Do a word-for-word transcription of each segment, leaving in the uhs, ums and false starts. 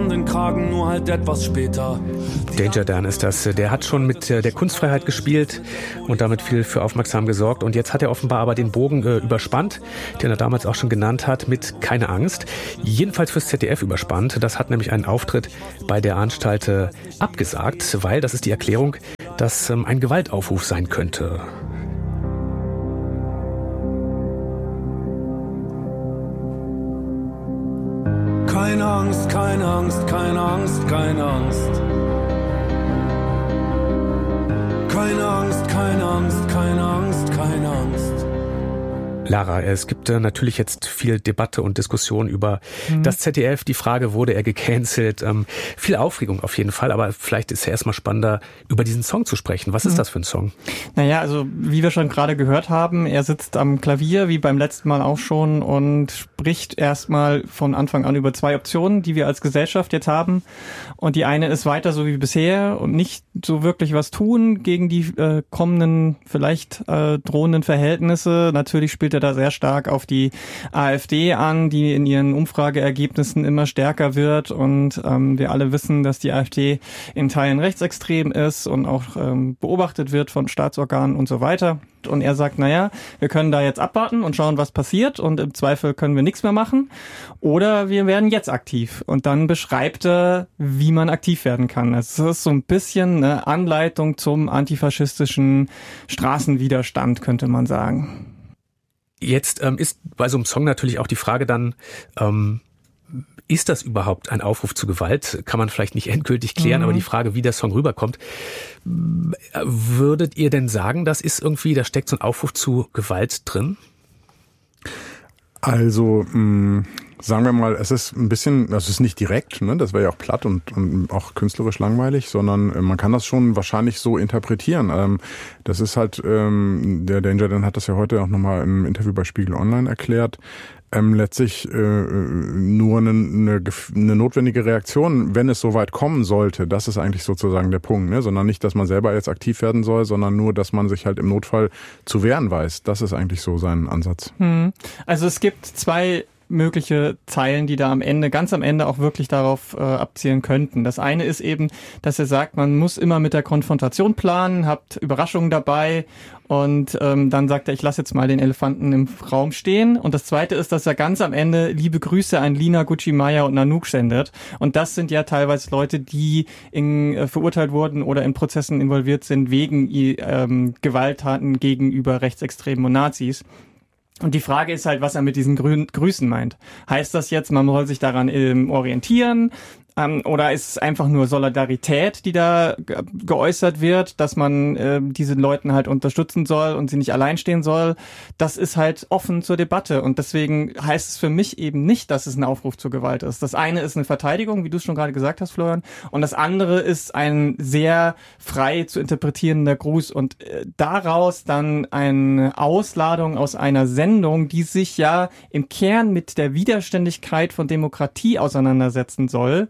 an den Kragen, nur halt etwas später. Danger Dan ist das. Der hat schon mit der Kunstfreiheit gespielt und damit viel für Aufmerksamkeit gesorgt. Und jetzt hat er offenbar aber den Bogen äh, überspannt, den er damals auch schon genannt hat, mit Keine Angst. Jedenfalls fürs Z D F überspannt. Das hat nämlich einen Auftritt bei der Anstalt äh, abgesagt, weil, das ist die Erklärung, das ähm, ein Gewaltaufruf sein könnte. Keine Angst, keine Angst, keine Angst, keine Angst. Keine Angst, keine Angst, keine Angst, keine Angst. Lara, es gibt äh, natürlich jetzt viel Debatte und Diskussion über mhm. das Z D F. Die Frage, wurde er gecancelt? Ähm, viel Aufregung auf jeden Fall, aber vielleicht ist es ja erstmal spannender, über diesen Song zu sprechen. Was mhm. ist das für ein Song? Naja, also wie wir schon gerade gehört haben, er sitzt am Klavier, wie beim letzten Mal auch schon, und spricht erstmal von Anfang an über zwei Optionen, die wir als Gesellschaft jetzt haben. Und die eine ist weiter so wie bisher und nicht so wirklich was tun gegen die äh, kommenden, vielleicht äh, drohenden Verhältnisse. Natürlich spielt er da sehr stark auf die AfD an, die in ihren Umfrageergebnissen immer stärker wird, und ähm, wir alle wissen, dass die AfD in Teilen rechtsextrem ist und auch ähm, beobachtet wird von Staatsorganen und so weiter. Und er sagt, naja, wir können da jetzt abwarten und schauen, was passiert, und im Zweifel können wir nichts mehr machen, oder wir werden jetzt aktiv. Und dann beschreibt er, wie man aktiv werden kann. Es ist so ein bisschen eine Anleitung zum antifaschistischen Straßenwiderstand, könnte man sagen. Jetzt ähm, ist bei so einem Song natürlich auch die Frage dann, ähm, ist das überhaupt ein Aufruf zu Gewalt? Kann man vielleicht nicht endgültig klären, mhm. aber die Frage, wie der Song rüberkommt, würdet ihr denn sagen, das ist irgendwie, da steckt so ein Aufruf zu Gewalt drin? Also, mh, sagen wir mal, es ist ein bisschen, das ist nicht direkt, ne? Das wäre ja auch platt und, und auch künstlerisch langweilig, sondern äh, man kann das schon wahrscheinlich so interpretieren. Ähm, das ist halt, ähm, der Danger Dan hat das ja heute auch nochmal im Interview bei Spiegel Online erklärt, ähm, letztlich äh, nur eine, eine, eine notwendige Reaktion, wenn es so weit kommen sollte. Das ist eigentlich sozusagen der Punkt, ne? Sondern nicht, dass man selber jetzt aktiv werden soll, sondern nur, dass man sich halt im Notfall zu wehren weiß. Das ist eigentlich so sein Ansatz. Hm. Also es gibt zwei mögliche Zeilen, die da am Ende, ganz am Ende auch wirklich darauf äh, abzielen könnten. Das eine ist eben, dass er sagt, man muss immer mit der Konfrontation planen, habt Überraschungen dabei, und ähm, dann sagt er, ich lasse jetzt mal den Elefanten im Raum stehen. Und das zweite ist, dass er ganz am Ende liebe Grüße an Lina, Gucci Maya und Nanook sendet. Und das sind ja teilweise Leute, die in, äh, verurteilt wurden oder in Prozessen involviert sind wegen ähm, Gewalttaten gegenüber Rechtsextremen und Nazis. Und die Frage ist halt, was er mit diesen Grü- Grüßen meint. Heißt das jetzt, man soll sich daran ähm, orientieren? Ähm, oder ist es einfach nur Solidarität, die da ge- geäußert wird, dass man äh, diese Leuten halt unterstützen soll und sie nicht allein stehen soll? Das ist halt offen zur Debatte, und deswegen heißt es für mich eben nicht, dass es ein Aufruf zur Gewalt ist. Das eine ist eine Verteidigung, wie du es schon gerade gesagt hast, Florian, und das andere ist ein sehr frei zu interpretierender Gruß, und äh, daraus dann eine Ausladung aus einer Sendung, die sich ja im Kern mit der Widerständigkeit von Demokratie auseinandersetzen soll,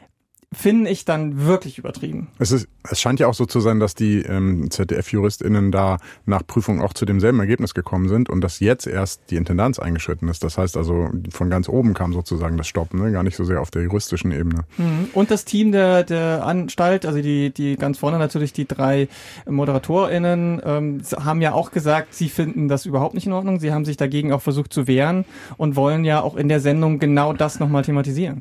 finde ich dann wirklich übertrieben. Es ist, es scheint ja auch so zu sein, dass die ähm, Z D F-JuristInnen da nach Prüfung auch zu demselben Ergebnis gekommen sind und dass jetzt erst die Intendanz eingeschritten ist. Das heißt also, von ganz oben kam sozusagen das Stoppen, ne? Gar nicht so sehr auf der juristischen Ebene. Mhm. Und das Team der, der Anstalt, also die, die ganz vorne natürlich die drei ModeratorInnen, ähm, haben ja auch gesagt, sie finden das überhaupt nicht in Ordnung. Sie haben sich dagegen auch versucht zu wehren und wollen ja auch in der Sendung genau das nochmal thematisieren.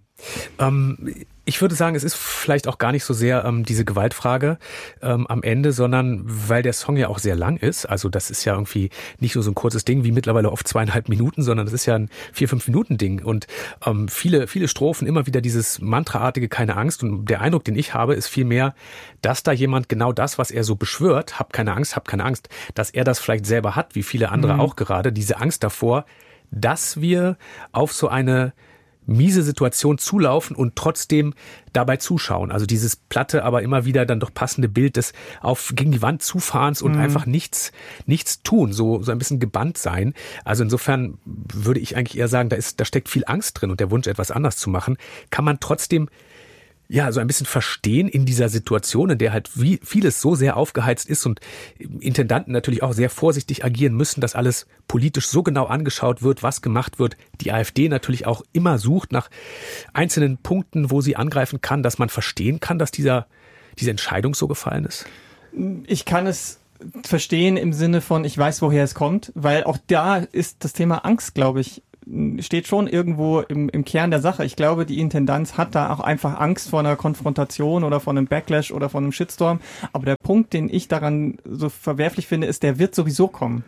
Ähm, ich würde sagen, es ist vielleicht auch gar nicht so sehr ähm, diese Gewaltfrage ähm, am Ende, sondern weil der Song ja auch sehr lang ist. Also das ist ja irgendwie nicht nur so ein kurzes Ding wie mittlerweile oft zweieinhalb Minuten, sondern das ist ja ein vier, fünf Minuten Ding. Und ähm, viele, viele Strophen, immer wieder dieses Mantraartige Keine Angst. Und der Eindruck, den ich habe, ist vielmehr, dass da jemand genau das, was er so beschwört, hab keine Angst, hab keine Angst, dass er das vielleicht selber hat, wie viele andere mhm. auch gerade, diese Angst davor, dass wir auf so eine miese Situation zulaufen und trotzdem dabei zuschauen. Also dieses platte, aber immer wieder dann doch passende Bild des auf gegen die Wand zufahrens und mhm. einfach nichts nichts tun, so so ein bisschen gebannt sein. Also insofern würde ich eigentlich eher sagen, da ist da steckt viel Angst drin und der Wunsch, etwas anders zu machen. Kann man trotzdem Ja, so ein bisschen verstehen in dieser Situation, in der halt wie vieles so sehr aufgeheizt ist und Intendanten natürlich auch sehr vorsichtig agieren müssen, dass alles politisch so genau angeschaut wird, was gemacht wird. Die AfD natürlich auch immer sucht nach einzelnen Punkten, wo sie angreifen kann, dass man verstehen kann, dass dieser, diese Entscheidung so gefallen ist. Ich kann es verstehen im Sinne von, ich weiß, woher es kommt, weil auch da ist das Thema Angst, glaube ich, steht schon irgendwo im, im Kern der Sache. Ich glaube, die Intendanz hat da auch einfach Angst vor einer Konfrontation oder vor einem Backlash oder vor einem Shitstorm. Aber der Punkt, den ich daran so verwerflich finde, ist, der wird sowieso kommen.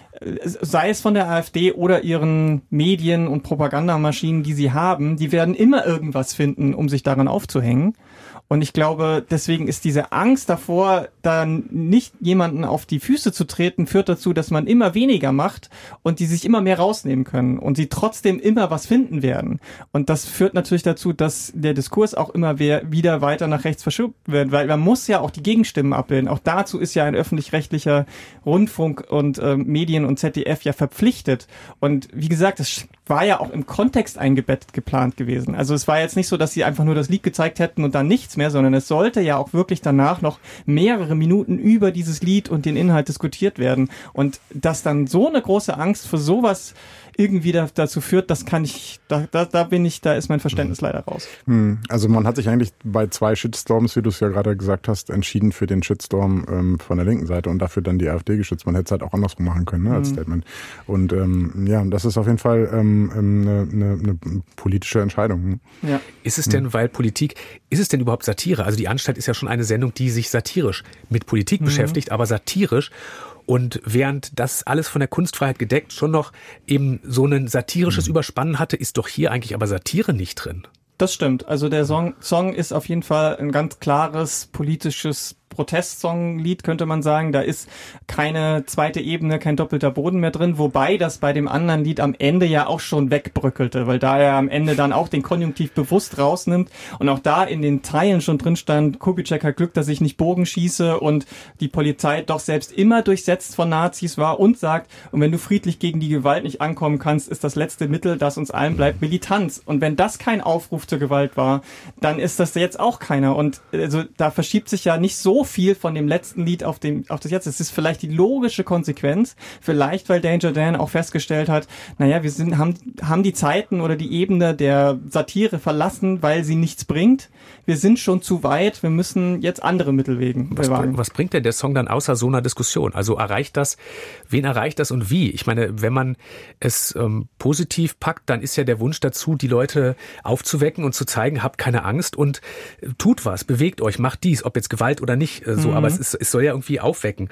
Sei es von der AfD oder ihren Medien und Propagandamaschinen, die sie haben, die werden immer irgendwas finden, um sich daran aufzuhängen. Und ich glaube, deswegen ist diese Angst davor, dann nicht jemanden auf die Füße zu treten, führt dazu, dass man immer weniger macht und die sich immer mehr rausnehmen können und sie trotzdem immer was finden werden. Und das führt natürlich dazu, dass der Diskurs auch immer wieder weiter nach rechts verschoben wird, weil man muss ja auch die Gegenstimmen abbilden. Auch dazu ist ja ein öffentlich-rechtlicher Rundfunk und äh, Medien und Z D F ja verpflichtet. Und wie gesagt, das war ja auch im Kontext eingebettet geplant gewesen. Also es war jetzt nicht so, dass sie einfach nur das Lied gezeigt hätten und dann nichts mehr, sondern es sollte ja auch wirklich danach noch mehrere Minuten über dieses Lied und den Inhalt diskutiert werden. Und dass dann so eine große Angst vor sowas irgendwie da, dazu führt, das kann ich, da, da, da bin ich, da ist mein Verständnis leider raus. Also man hat sich eigentlich bei zwei Shitstorms, wie du es ja gerade gesagt hast, entschieden für den Shitstorm ähm, von der linken Seite und dafür dann die AfD geschützt. Man hätte es halt auch andersrum machen können, ne, als mhm. Statement. Und ähm, ja, das ist auf jeden Fall ähm, eine, eine, eine politische Entscheidung. Ja. Ist es denn, weil Politik, ist es denn überhaupt Satire? Also die Anstalt ist ja schon eine Sendung, die sich satirisch mit Politik mhm. beschäftigt, aber satirisch. Und während das alles von der Kunstfreiheit gedeckt schon noch eben so ein satirisches mhm. Überspannen hatte, ist doch hier eigentlich aber Satire nicht drin. Das stimmt. Also der Song, Song ist auf jeden Fall ein ganz klares politisches Protestsong-Lied, könnte man sagen. Da ist keine zweite Ebene, kein doppelter Boden mehr drin, wobei das bei dem anderen Lied am Ende ja auch schon wegbröckelte, weil da er am Ende dann auch den Konjunktiv bewusst rausnimmt und auch da in den Teilen schon drin stand, Kubitschek hat Glück, dass ich nicht Bogen schieße und die Polizei doch selbst immer durchsetzt von Nazis war und sagt, und wenn du friedlich gegen die Gewalt nicht ankommen kannst, ist das letzte Mittel, das uns allen bleibt, Militanz. Und wenn das kein Aufruf zur Gewalt war, dann ist das jetzt auch keiner. Und also da verschiebt sich ja nicht so viel von dem letzten Lied auf dem auf das jetzt. Es ist vielleicht die logische Konsequenz, vielleicht weil Danger Dan auch festgestellt hat, naja, wir sind haben haben die Zeiten oder die Ebene der Satire verlassen, weil sie nichts bringt. Wir sind schon zu weit, wir müssen jetzt andere Mittel wägen. Was, was bringt denn der Song dann außer so einer Diskussion? Also erreicht das, wen erreicht das und wie? Ich meine, wenn man es ähm, positiv packt, dann ist ja der Wunsch dazu, die Leute aufzuwecken und zu zeigen, habt keine Angst und äh, tut was, bewegt euch, macht dies, ob jetzt Gewalt oder nicht. So, mhm. aber es, ist, es soll ja irgendwie aufwecken.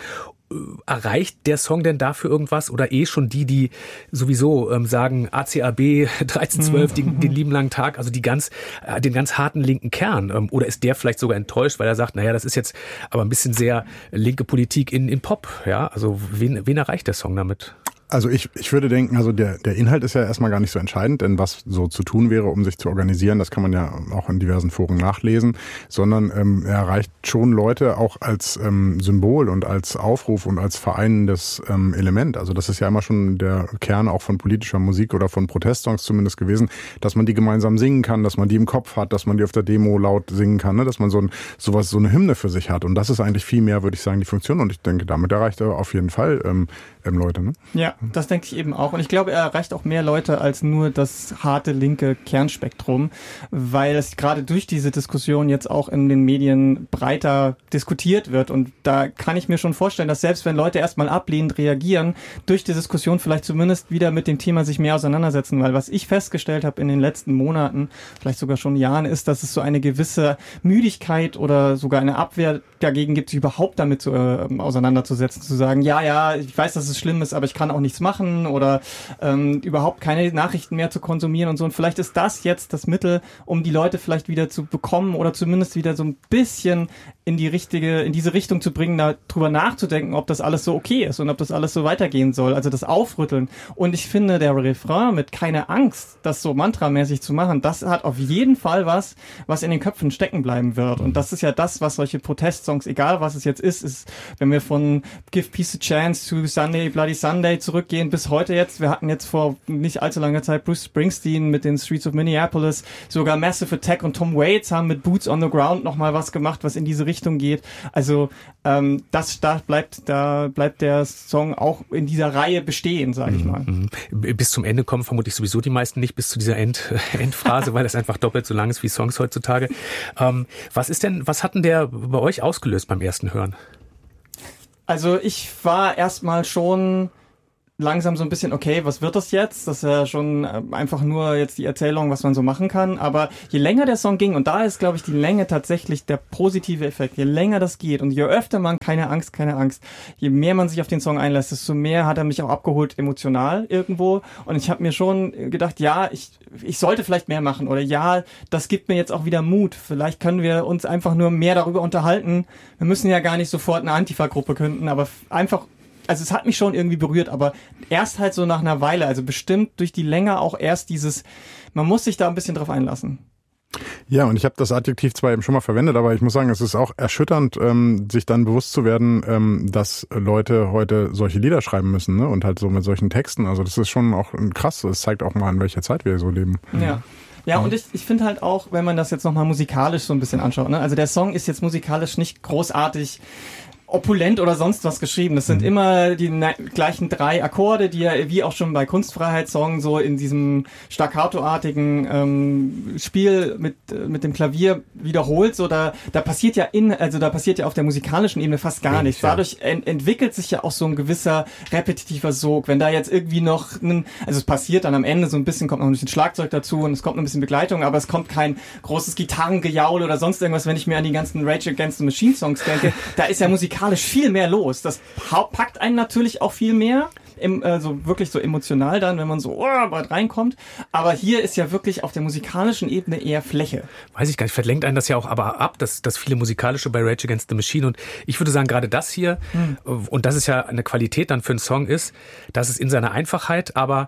Erreicht der Song denn dafür irgendwas oder eh schon die, die sowieso ähm, sagen A C A B dreizehn zwölf, mhm. den, den lieben langen Tag, also die ganz, äh, den ganz harten linken Kern? Ähm, oder ist der vielleicht sogar enttäuscht, weil er sagt, naja, das ist jetzt aber ein bisschen sehr linke Politik in, in Pop, ja? Also wen, wen erreicht der Song damit? Also ich, ich würde denken, also der, der Inhalt ist ja erstmal gar nicht so entscheidend, denn was so zu tun wäre, um sich zu organisieren, das kann man ja auch in diversen Foren nachlesen, sondern ähm, er erreicht schon Leute auch als ähm, Symbol und als Aufruf und als vereinendes ähm, Element. Also das ist ja immer schon der Kern auch von politischer Musik oder von Protestsongs zumindest gewesen, dass man die gemeinsam singen kann, dass man die im Kopf hat, dass man die auf der Demo laut singen kann, ne? Dass man so ein sowas, so eine Hymne für sich hat. Und das ist eigentlich viel mehr, würde ich sagen, die Funktion. Und ich denke, damit erreicht er auf jeden Fall ähm, ähm, Leute. Ne? Ja. Das denke ich eben auch. Und ich glaube, er erreicht auch mehr Leute als nur das harte linke Kernspektrum, weil es gerade durch diese Diskussion jetzt auch in den Medien breiter diskutiert wird. Und da kann ich mir schon vorstellen, dass selbst wenn Leute erstmal ablehnend reagieren, durch die Diskussion vielleicht zumindest wieder mit dem Thema sich mehr auseinandersetzen. Weil was ich festgestellt habe in den letzten Monaten, vielleicht sogar schon Jahren, ist, dass es so eine gewisse Müdigkeit oder sogar eine Abwehr dagegen gibt, sich überhaupt damit zu, äh, auseinanderzusetzen, zu sagen, ja, ja, ich weiß, dass es schlimm ist, aber ich kann auch nichts machen oder ähm, überhaupt keine Nachrichten mehr zu konsumieren und so. Und vielleicht ist das jetzt das Mittel, um die Leute vielleicht wieder zu bekommen oder zumindest wieder so ein bisschen in die richtige, in diese Richtung zu bringen, darüber nachzudenken, ob das alles so okay ist und ob das alles so weitergehen soll. Also das Aufrütteln. Und ich finde, der Refrain mit keine Angst, das so mantramäßig zu machen, das hat auf jeden Fall was, was in den Köpfen stecken bleiben wird. Und das ist ja das, was solche Protestsongs, egal was es jetzt ist, ist, wenn wir von Give Peace a Chance to Sunday Sunday, Bloody Sunday zurückgehen bis heute jetzt. Wir hatten jetzt vor nicht allzu langer Zeit Bruce Springsteen mit den Streets of Minneapolis, sogar Massive Attack und Tom Waits haben mit Boots on the Ground nochmal was gemacht, was in diese Richtung geht. Also ähm, das da bleibt, da bleibt der Song auch in dieser Reihe bestehen, sage ich mal. Mhm. Bis zum Ende kommen vermutlich sowieso die meisten nicht, bis zu dieser End, Endphrase, weil das einfach doppelt so lang ist wie Songs heutzutage. Ähm, was ist denn, was hat denn der bei euch ausgelöst beim ersten Hören? Also ich war erstmal schon langsam so ein bisschen, okay, was wird das jetzt? Das ist ja schon einfach nur jetzt die Erzählung, was man so machen kann. Aber je länger der Song ging, und da ist, glaube ich, die Länge tatsächlich der positive Effekt, je länger das geht und je öfter man, keine Angst, keine Angst, je mehr man sich auf den Song einlässt, desto mehr hat er mich auch abgeholt emotional irgendwo. Und ich habe mir schon gedacht, ja, ich ich sollte vielleicht mehr machen oder ja, das gibt mir jetzt auch wieder Mut. Vielleicht können wir uns einfach nur mehr darüber unterhalten. Wir müssen ja gar nicht sofort eine Antifa-Gruppe gründen, aber einfach, also es hat mich schon irgendwie berührt, aber erst halt so nach einer Weile, also bestimmt durch die Länge auch erst dieses, man muss sich da ein bisschen drauf einlassen. Ja, und ich habe das Adjektiv zwar eben schon mal verwendet, aber ich muss sagen, es ist auch erschütternd, ähm, sich dann bewusst zu werden, ähm, dass Leute heute solche Lieder schreiben müssen, ne? Und halt so mit solchen Texten. Also das ist schon auch krass. Das zeigt auch mal, in welcher Zeit wir so leben. Ja. Ja, und ich, ich finde halt auch, wenn man das jetzt nochmal musikalisch so ein bisschen anschaut, ne? Also der Song ist jetzt musikalisch nicht großartig opulent oder sonst was geschrieben. Das sind mhm. immer die ne- gleichen drei Akkorde, die ja wie auch schon bei Kunstfreiheitssong so in diesem staccatoartigen ähm, Spiel mit mit dem Klavier wiederholt. So da da passiert ja in also da passiert ja auf der musikalischen Ebene fast gar nichts. Dadurch ent- entwickelt sich ja auch so ein gewisser repetitiver Sog. Wenn da jetzt irgendwie noch ein, also es passiert dann am Ende so ein bisschen, kommt noch ein bisschen Schlagzeug dazu und es kommt noch ein bisschen Begleitung, aber es kommt kein großes Gitarrengejaul oder sonst irgendwas. Wenn ich mir an die ganzen Rage Against the Machine Songs denke, da ist ja musikalisch viel mehr los. Das packt einen natürlich auch viel mehr, im, also wirklich so emotional dann, wenn man so oh, weit reinkommt. Aber hier ist ja wirklich auf der musikalischen Ebene eher Fläche. Weiß ich gar nicht, verlenkt einen das ja auch aber ab, dass das viele musikalische bei Rage Against the Machine. Und ich würde sagen, gerade das hier, hm. und das ist ja eine Qualität dann für einen Song ist, dass es in seiner Einfachheit, aber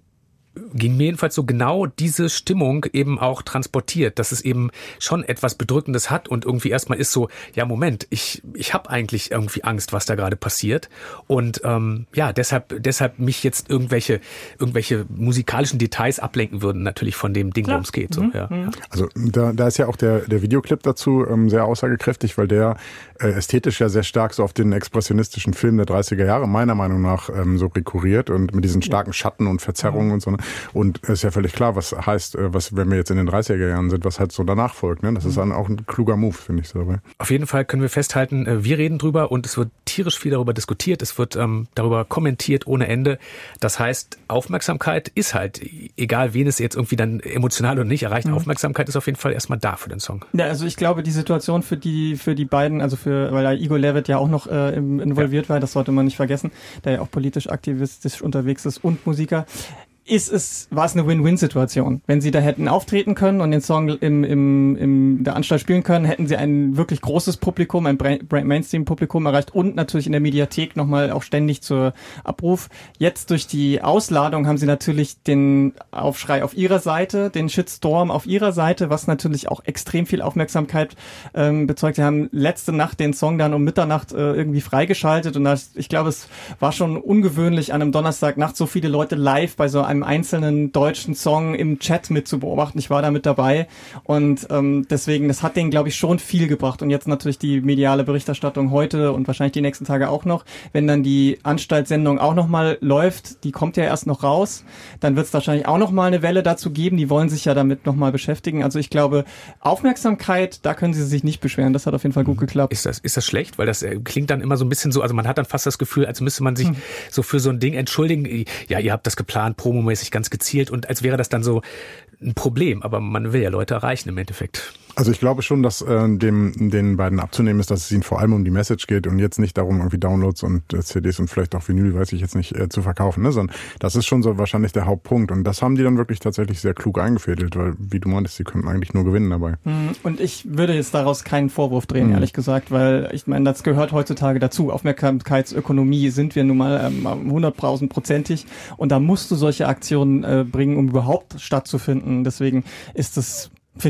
ging mir jedenfalls so genau diese Stimmung eben auch transportiert, dass es eben schon etwas Bedrückendes hat und irgendwie erstmal ist so, ja Moment, ich ich habe eigentlich irgendwie Angst, was da gerade passiert und ähm, ja, deshalb deshalb mich jetzt irgendwelche irgendwelche musikalischen Details ablenken würden natürlich von dem Ding, worum es geht. So, mhm. ja. Also da, da ist ja auch der der Videoclip dazu ähm, sehr aussagekräftig, weil der äh, ästhetisch ja sehr stark so auf den expressionistischen Film der dreißiger Jahre meiner Meinung nach ähm, so rekurriert und mit diesen starken Schatten und Verzerrungen mhm. und so. Ne? Und es ist ja völlig klar, was heißt, was, wenn wir jetzt in den dreißiger Jahren sind, was halt so danach folgt. Ne? Das ist dann auch ein kluger Move, finde ich so dabei. Auf jeden Fall können wir festhalten, wir reden drüber und es wird tierisch viel darüber diskutiert, es wird ähm, darüber kommentiert ohne Ende. Das heißt, Aufmerksamkeit ist halt, egal wen es jetzt irgendwie dann emotional oder nicht erreicht, mhm. Aufmerksamkeit ist auf jeden Fall erstmal da für den Song. Ja, also ich glaube, die Situation für die für die beiden, also für, weil ja Igor Levit ja auch noch äh, involviert ja. war, das sollte man nicht vergessen, der ja auch politisch aktivistisch unterwegs ist und Musiker, ist es, war es eine Win-Win-Situation. Wenn sie da hätten auftreten können und den Song im, im, im der Anstalt spielen können, hätten sie ein wirklich großes Publikum, ein Mainstream-Publikum erreicht und natürlich in der Mediathek nochmal auch ständig zur Abruf. Jetzt durch die Ausladung haben sie natürlich den Aufschrei auf ihrer Seite, den Shitstorm auf ihrer Seite, was natürlich auch extrem viel Aufmerksamkeit ähm, bezeugt. Sie haben letzte Nacht den Song dann um Mitternacht äh, irgendwie freigeschaltet und das, ich glaube, es war schon ungewöhnlich, an einem Donnerstagnacht so viele Leute live bei so einem einzelnen deutschen Song im Chat mit zu beobachten. Ich war da mit dabei und ähm, deswegen, das hat denen, glaube ich, schon viel gebracht. Und jetzt natürlich die mediale Berichterstattung heute und wahrscheinlich die nächsten Tage auch noch. Wenn dann die Anstaltssendung auch nochmal läuft, die kommt ja erst noch raus, dann wird es wahrscheinlich auch nochmal eine Welle dazu geben. Die wollen sich ja damit nochmal beschäftigen. Also ich glaube, Aufmerksamkeit, da können sie sich nicht beschweren. Das hat auf jeden Fall gut geklappt. Ist das, ist das schlecht? Weil das äh, klingt dann immer so ein bisschen so, also man hat dann fast das Gefühl, als müsste man sich hm. so für so ein Ding entschuldigen. Ja, ihr habt das geplant, Promo ganz gezielt und als wäre das dann so ein Problem, aber man will ja Leute erreichen im Endeffekt. Also ich glaube schon, dass äh, dem den beiden abzunehmen ist, dass es ihnen vor allem um die Message geht und jetzt nicht darum, irgendwie Downloads und äh, C Ds und vielleicht auch Vinyl, weiß ich jetzt nicht, äh, zu verkaufen, ne? Sondern das ist schon so wahrscheinlich der Hauptpunkt und das haben die dann wirklich tatsächlich sehr klug eingefädelt, weil, wie du meintest, sie könnten eigentlich nur gewinnen dabei. Und ich würde jetzt daraus keinen Vorwurf drehen, mhm. ehrlich gesagt, weil ich meine, das gehört heutzutage dazu. Aufmerksamkeitsökonomie sind wir nun mal ähm, hunderttausendprozentig und da musst du solche Aktionen äh, bringen, um überhaupt stattzufinden. Deswegen ist das, finde ich,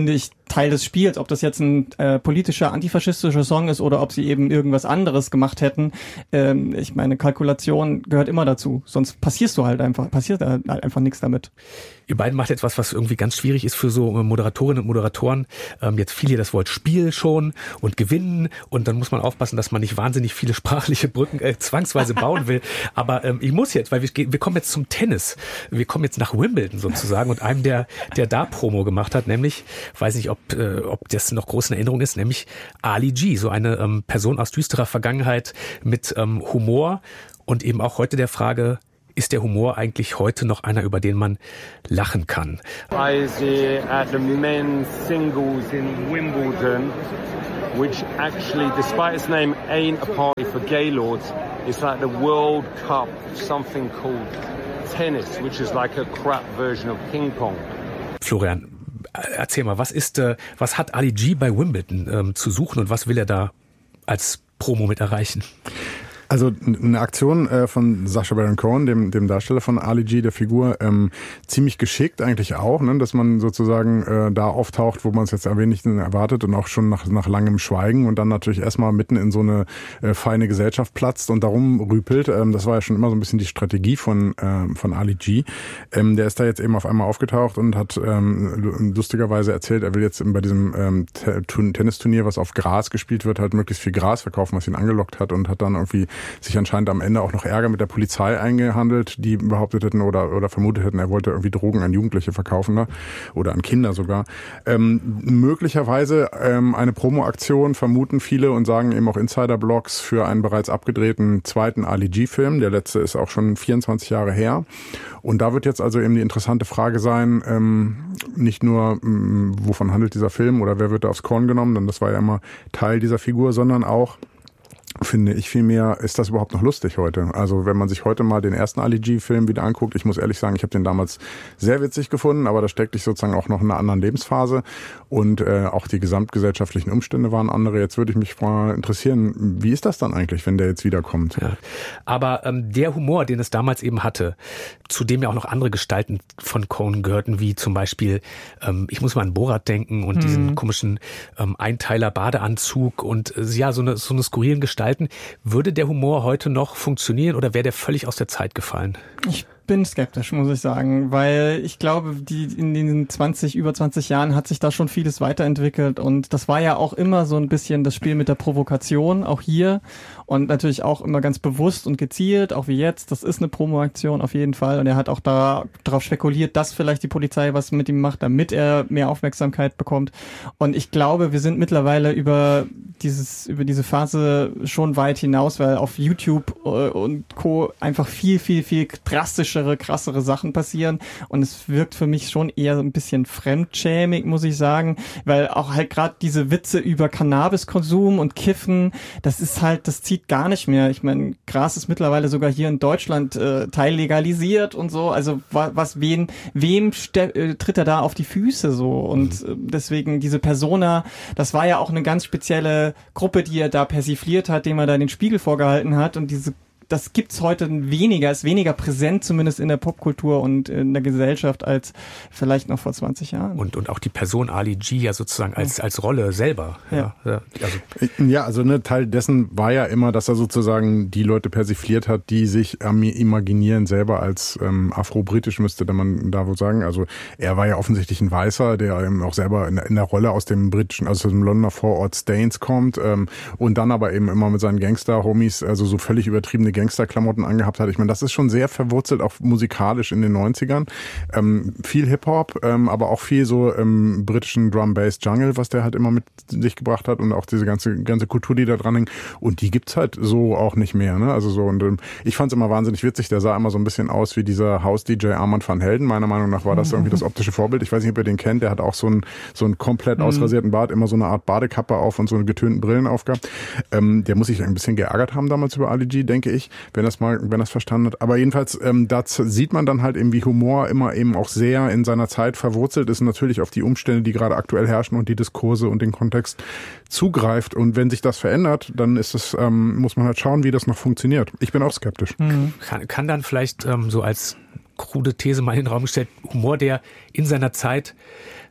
Teil des Spiels, ob das jetzt ein äh, politischer, antifaschistischer Song ist oder ob sie eben irgendwas anderes gemacht hätten. Ähm, ich meine, Kalkulation gehört immer dazu, sonst passierst du halt einfach, passiert halt einfach nichts damit. Ihr beiden macht etwas, was irgendwie ganz schwierig ist für so Moderatorinnen und Moderatoren. Ähm, jetzt fiel hier das Wort Spiel schon und Gewinnen und dann muss man aufpassen, dass man nicht wahnsinnig viele sprachliche Brücken äh, zwangsweise bauen will. Aber ähm, ich muss jetzt, weil wir, wir kommen jetzt zum Tennis. Wir kommen jetzt nach Wimbledon sozusagen und einem, der der da Promo gemacht hat, nämlich, weiß nicht, ob äh, ob das noch groß in Erinnerung ist, nämlich Ali G, so eine ähm, Person aus düsterer Vergangenheit mit ähm, Humor und eben auch heute der Frage, ist der Humor eigentlich heute noch einer, über den man lachen kann? I see at the men's singles in Wimbledon, which actually, despite its name, ain't a party for gaylords. It's like the World Cup of something called tennis, which is like a crap version of Ping Pong. Florian, erzähl mal, was ist, äh, was hat Ali G bei Wimbledon ähm, zu suchen und was will er da als Promo mit erreichen? Also eine Aktion äh, von Sacha Baron Cohen, dem dem Darsteller von Ali G, der Figur, ähm, ziemlich geschickt eigentlich auch, ne, dass man sozusagen äh, da auftaucht, wo man es jetzt ein wenig erwartet und auch schon nach nach langem Schweigen und dann natürlich erstmal mitten in so eine äh, feine Gesellschaft platzt und darum rüpelt. Ähm, das war ja schon immer so ein bisschen die Strategie von äh, von Ali G. Ähm, der ist da jetzt eben auf einmal aufgetaucht und hat ähm, lustigerweise erzählt, er will jetzt bei diesem ähm, Tennisturnier, was auf Gras gespielt wird, halt möglichst viel Gras verkaufen, was ihn angelockt hat und hat dann irgendwie sich anscheinend am Ende auch noch Ärger mit der Polizei eingehandelt, die behauptet hätten oder oder vermutet hätten, er wollte irgendwie Drogen an Jugendliche verkaufen, ne? Oder an Kinder sogar. Ähm, möglicherweise ähm, eine Promo-Aktion, vermuten viele und sagen eben auch Insider-Blogs für einen bereits abgedrehten zweiten Ali G-Film. Der letzte ist auch schon vierundzwanzig Jahre her. Und da wird jetzt also eben die interessante Frage sein, ähm, nicht nur, ähm, wovon handelt dieser Film oder wer wird da aufs Korn genommen, denn das war ja immer Teil dieser Figur, sondern auch, finde ich vielmehr, ist das überhaupt noch lustig heute? Also wenn man sich heute mal den ersten Ali G-Film wieder anguckt, ich muss ehrlich sagen, ich habe den damals sehr witzig gefunden, aber da steckte ich sozusagen auch noch in einer anderen Lebensphase und äh, auch die gesamtgesellschaftlichen Umstände waren andere. Jetzt würde ich mich mal interessieren, wie ist das dann eigentlich, wenn der jetzt wiederkommt? Ja. Aber ähm, der Humor, den es damals eben hatte, zu dem ja auch noch andere Gestalten von Cohen gehörten, wie zum Beispiel, ähm, ich muss mal an Borat denken und mhm. diesen komischen ähm, Einteiler-Badeanzug und äh, ja, so eine, so eine skurrilen Gestalten. Würde der Humor heute noch funktionieren oder wäre der völlig aus der Zeit gefallen? Ich bin skeptisch, muss ich sagen, weil ich glaube, die in den zwanzig, über zwanzig Jahren hat sich da schon vieles weiterentwickelt und das war ja auch immer so ein bisschen das Spiel mit der Provokation, auch hier und natürlich auch immer ganz bewusst und gezielt, auch wie jetzt, das ist eine Promo-Aktion auf jeden Fall und er hat auch da darauf spekuliert, dass vielleicht die Polizei was mit ihm macht, damit er mehr Aufmerksamkeit bekommt und ich glaube, wir sind mittlerweile über dieses, über diese Phase schon weit hinaus, weil auf YouTube und Co. einfach viel, viel, viel drastischer krassere Sachen passieren und es wirkt für mich schon eher so ein bisschen fremdschämig, muss ich sagen, weil auch halt gerade diese Witze über Cannabiskonsum und Kiffen, das ist halt, das zieht gar nicht mehr. Ich meine, Gras ist mittlerweile sogar hier in Deutschland äh, teillegalisiert und so, also was, was wen, wem ste- äh, tritt er da auf die Füße so und äh, deswegen diese Persona, das war ja auch eine ganz spezielle Gruppe, die er da persifliert hat, dem er da den Spiegel vorgehalten hat und diese das gibt's heute weniger, ist weniger präsent, zumindest in der Popkultur und in der Gesellschaft, als vielleicht noch vor zwanzig Jahren. Und, und auch die Person Ali G ja sozusagen als, ja. als Rolle selber. Ja, ja, also. ja also ne, Teil dessen war ja immer, dass er sozusagen die Leute persifliert hat, die sich ähm, imaginieren selber als ähm, afro-britisch, müsste man da wohl sagen. Also er war ja offensichtlich ein Weißer, der eben auch selber in, in der Rolle aus dem britischen, also aus dem Londoner Vorort Staines kommt ähm, und dann aber eben immer mit seinen Gangster-Homies, also so völlig übertriebene Gangsterklamotten angehabt hat. Ich meine, das ist schon sehr verwurzelt, auch musikalisch in den neunzigern. Ähm, viel Hip-Hop, ähm, aber auch viel so ähm, britischen Drum-Bass-Jungle, was der halt immer mit sich gebracht hat und auch diese ganze ganze Kultur, die da dran hängt. Und die gibt's halt so auch nicht mehr. Ne? Also so und ähm, ich fand's immer wahnsinnig witzig. Der sah immer so ein bisschen aus wie dieser House-D J Armand van Helden. Meiner Meinung nach war das irgendwie das optische Vorbild. Ich weiß nicht, ob ihr den kennt. Der hat auch so einen so einen komplett ausrasierten Bart, immer so eine Art Badekappe auf und so eine getönten Brillen aufgehabt. Ähm, der muss sich ein bisschen geärgert haben damals über Ali G, denke ich, wenn das mal, wenn das verstanden hat. Aber jedenfalls, ähm, da sieht man dann halt eben, wie Humor immer eben auch sehr in seiner Zeit verwurzelt ist, natürlich auf die Umstände, die gerade aktuell herrschen und die Diskurse und den Kontext zugreift. Und wenn sich das verändert, dann ist es, ähm, muss man halt schauen, wie das noch funktioniert. Ich bin auch skeptisch. Mhm. Kann, kann dann vielleicht ähm, so als krude These mal in den Raum gestellt, Humor, der in seiner Zeit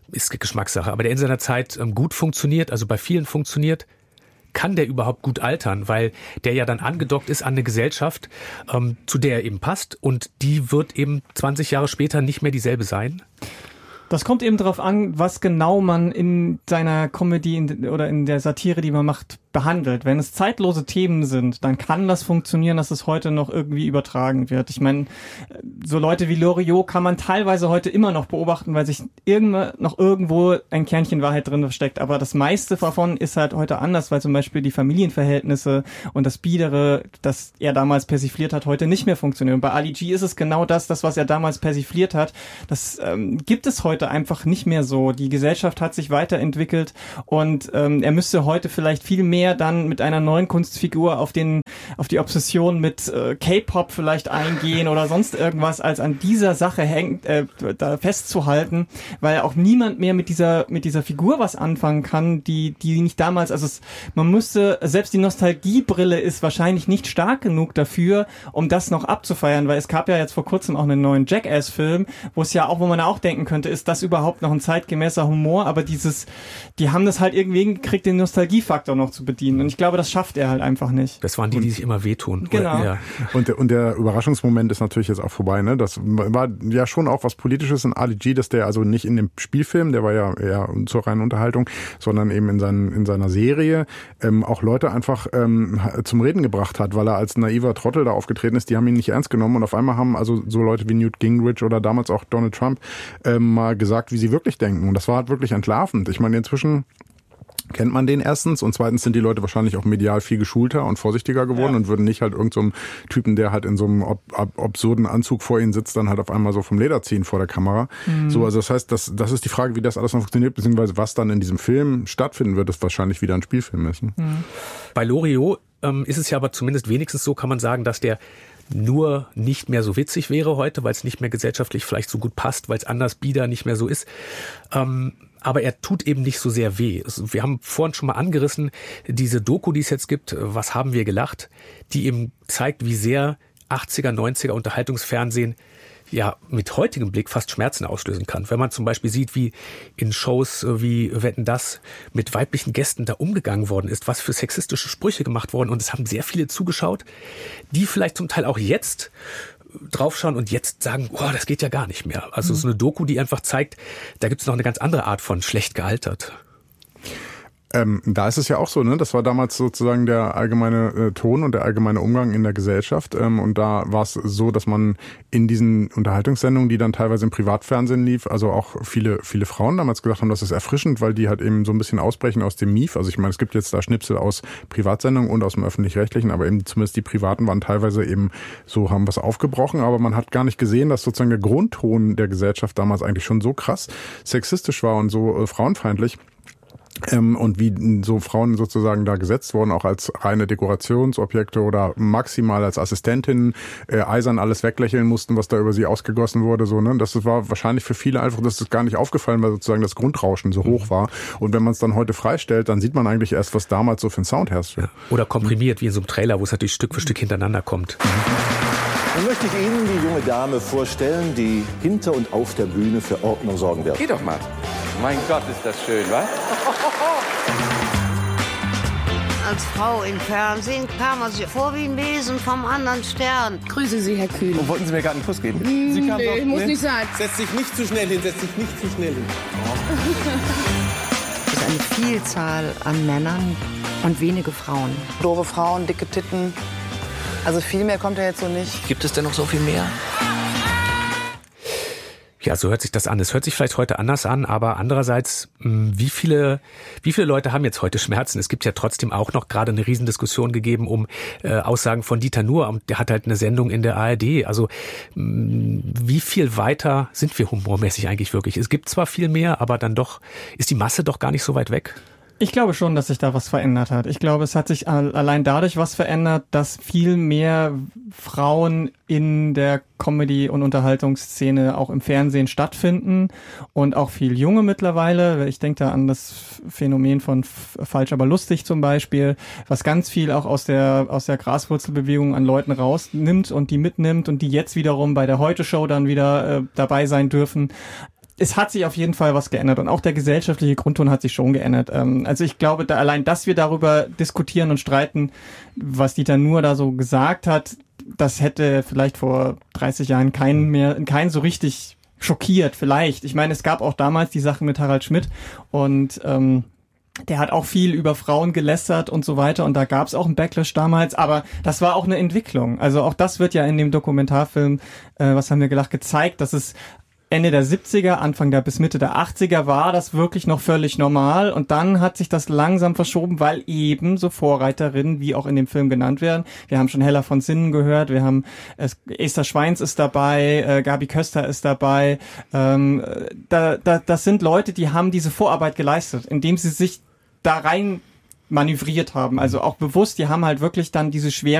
ist Geschmackssache, aber der in seiner Zeit ähm, gut funktioniert, also bei vielen funktioniert, kann der überhaupt gut altern, weil der ja dann angedockt ist an eine Gesellschaft, ähm, zu der er eben passt und die wird eben zwanzig Jahre später nicht mehr dieselbe sein? Das kommt eben darauf an, was genau man in seiner Comedy in, oder in der Satire, die man macht, behandelt. Wenn es zeitlose Themen sind, dann kann das funktionieren, dass es heute noch irgendwie übertragen wird. Ich meine, so Leute wie Loriot kann man teilweise heute immer noch beobachten, weil sich irgendwo noch irgendwo ein Kernchen Wahrheit drin versteckt. Aber das meiste davon ist halt heute anders, weil zum Beispiel die Familienverhältnisse und das Biedere, das er damals persifliert hat, heute nicht mehr funktionieren. Und bei Ali G ist es genau das, das, was er damals persifliert hat. Das ähm, gibt es heute einfach nicht mehr so. Die Gesellschaft hat sich weiterentwickelt und ähm, er müsste heute vielleicht viel mehr dann mit einer neuen Kunstfigur auf den auf die Obsession mit äh, K-Pop vielleicht eingehen oder sonst irgendwas, als an dieser Sache hängt, äh, da festzuhalten, weil auch niemand mehr mit dieser mit dieser Figur was anfangen kann, die die nicht damals, also es, man müsste, selbst die Nostalgiebrille ist wahrscheinlich nicht stark genug dafür, um das noch abzufeiern, weil es gab ja jetzt vor kurzem auch einen neuen Jackass-Film, wo es ja auch, wo man auch denken könnte, ist das überhaupt noch ein zeitgemäßer Humor, aber dieses, die haben das halt irgendwie hingekriegt, den Nostalgiefaktor noch zu bedienen. Und ich glaube, das schafft er halt einfach nicht. Das waren die, die sich immer wehtun. Genau. Ja. Und, der, und der Überraschungsmoment ist natürlich jetzt auch vorbei. Ne? Das war ja schon auch was Politisches in Ali G, dass der also nicht in dem Spielfilm, der war ja eher zur reinen Unterhaltung, sondern eben in, seinen, in seiner Serie ähm, auch Leute einfach ähm, zum Reden gebracht hat, weil er als naiver Trottel da aufgetreten ist. Die haben ihn nicht ernst genommen und auf einmal haben also so Leute wie Newt Gingrich oder damals auch Donald Trump ähm, mal gesagt, wie sie wirklich denken. Und das war halt wirklich entlarvend. Ich meine, inzwischen kennt man den erstens und zweitens sind die Leute wahrscheinlich auch medial viel geschulter und vorsichtiger geworden, ja, und würden nicht halt irgendeinem so Typen, der halt in so einem ab, ab, absurden Anzug vor ihnen sitzt, dann halt auf einmal so vom Leder ziehen vor der Kamera. Mhm. So, also das heißt, das, das ist die Frage, wie das alles noch funktioniert, beziehungsweise was dann in diesem Film stattfinden wird, das wahrscheinlich wieder ein Spielfilm ist. Ne? Mhm. Bei Loriot ähm, ist es ja aber zumindest wenigstens so, kann man sagen, dass der nur nicht mehr so witzig wäre heute, weil es nicht mehr gesellschaftlich vielleicht so gut passt, weil es anders bieder nicht mehr so ist. Ähm, aber er tut eben nicht so sehr weh. Wir haben vorhin schon mal angerissen, diese Doku, die es jetzt gibt, Was haben wir gelacht, die eben zeigt, wie sehr achtziger, neunziger Unterhaltungsfernsehen ja mit heutigem Blick fast Schmerzen auslösen kann. Wenn man zum Beispiel sieht, wie in Shows wie Wetten, dass mit weiblichen Gästen da umgegangen worden ist, was für sexistische Sprüche gemacht worden, und es haben sehr viele zugeschaut, die vielleicht zum Teil auch jetzt draufschauen und jetzt sagen, oh, das geht ja gar nicht mehr. Also mhm. so eine Doku, die einfach zeigt, da gibt es noch eine ganz andere Art von schlecht gealtert. Ähm, da ist es ja auch so, ne? Das war damals sozusagen der allgemeine äh, Ton und der allgemeine Umgang in der Gesellschaft. Ähm, und da war es so, dass man in diesen Unterhaltungssendungen, die dann teilweise im Privatfernsehen lief, also auch viele viele Frauen damals gesagt haben, das ist erfrischend, weil die halt eben so ein bisschen ausbrechen aus dem Mief. Also ich meine, es gibt jetzt da Schnipsel aus Privatsendungen und aus dem Öffentlich-Rechtlichen, aber eben zumindest die Privaten waren teilweise eben so, haben was aufgebrochen. Aber man hat gar nicht gesehen, dass sozusagen der Grundton der Gesellschaft damals eigentlich schon so krass sexistisch war und so äh, frauenfeindlich. Ähm, und wie so Frauen sozusagen da gesetzt wurden, auch als reine Dekorationsobjekte oder maximal als Assistentinnen, äh, eisern alles weglächeln mussten, was da über sie ausgegossen wurde. So, ne? Das war wahrscheinlich für viele einfach, das ist gar nicht aufgefallen, weil sozusagen das Grundrauschen so hoch war. Und wenn man es dann heute freistellt, dann sieht man eigentlich erst, was damals so für ein Sound herrschte. Ja. Oder komprimiert, wie in so einem Trailer, wo es natürlich Stück für Stück hintereinander kommt. Nun möchte ich Ihnen die junge Dame vorstellen, die hinter und auf der Bühne für Ordnung sorgen wird. Geh doch mal. Mein Gott, ist das schön, was? Als Frau im Fernsehen kam er sich vor wie ein Wesen vom anderen Stern. Grüße Sie, Herr Kühn. Und wollten Sie mir gerade einen Kuss geben? Mm, Sie kam nee, doch, muss ne? nicht sein. Setz dich nicht zu schnell hin, setz dich nicht zu schnell hin. Es ist eine Vielzahl an Männern und wenige Frauen. Doofe Frauen, dicke Titten. Also viel mehr kommt ja jetzt so nicht. Gibt es denn noch so viel mehr? Ja, so hört sich das an. Es hört sich vielleicht heute anders an, aber andererseits, wie viele, wie viele Leute haben jetzt heute Schmerzen? Es gibt ja trotzdem auch noch gerade eine Riesendiskussion gegeben um äh, Aussagen von Dieter Nuhr. Der hat halt eine Sendung in der A R D. Also wie viel weiter sind wir humormäßig eigentlich wirklich? Es gibt zwar viel mehr, aber dann doch ist die Masse doch gar nicht so weit weg. Ich glaube schon, dass sich da was verändert hat. Ich glaube, es hat sich allein dadurch was verändert, dass viel mehr Frauen in der Comedy- und Unterhaltungsszene auch im Fernsehen stattfinden und auch viel Junge mittlerweile. Ich denke da an das Phänomen von Falsch aber lustig zum Beispiel, was ganz viel auch aus der aus der Graswurzelbewegung an Leuten rausnimmt und die mitnimmt und die jetzt wiederum bei der Heute-Show dann wieder äh, dabei sein dürfen. es hat sich auf jeden Fall was geändert und auch der gesellschaftliche Grundton hat sich schon geändert. Ähm, also ich glaube, da allein, dass wir darüber diskutieren und streiten, was Dieter Nuhr da so gesagt hat, das hätte vielleicht vor dreißig Jahren keinen mehr, keinen so richtig schockiert, vielleicht. Ich meine, es gab auch damals die Sache mit Harald Schmidt und ähm, der hat auch viel über Frauen gelästert und so weiter und da gab es auch einen Backlash damals, aber das war auch eine Entwicklung. Also auch das wird ja in dem Dokumentarfilm, äh, was haben wir gelacht, gezeigt, dass es Ende der siebziger, Anfang der bis Mitte der achtziger war das wirklich noch völlig normal und dann hat sich das langsam verschoben, weil eben so Vorreiterinnen, wie auch in dem Film genannt werden. Wir haben schon Hella von Sinnen gehört, wir haben äh, Esther Schweins ist dabei, äh, Gabi Köster ist dabei. Ähm, da, da, das sind Leute, die haben diese Vorarbeit geleistet, indem sie sich da rein manövriert haben, also auch bewusst, die haben halt wirklich dann diese schwere